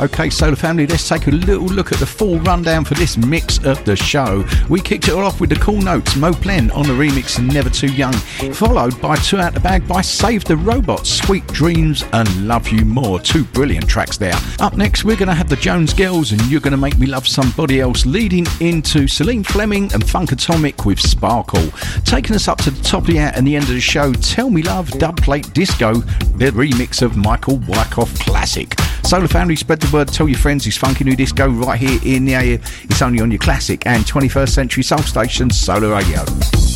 Okay, Solar Family, let's take a little look at the full rundown for this mix of the show. We kicked it all off with the Cool Notes, Mo Plen on the remix and Never Too Young, followed by Two Out the Bag by Save the Robots, Sweet Dreams and Love You More. Two brilliant tracks there. Up next, we're going to have the Jones Girls and You're Gonna Make Me Love Somebody Else, leading into Celine Fleming and Funkatomic with Sparkle. Taking us up to the top of the hour and the end of the show, Tell Me Love, Dubplate Disco, the remix of Michael Wyckoff classic. Solar Family, spread the word, tell your friends it's funky new disco right here in the AM. It's only on your classic and 21st Century Soul Station, Solar Radio.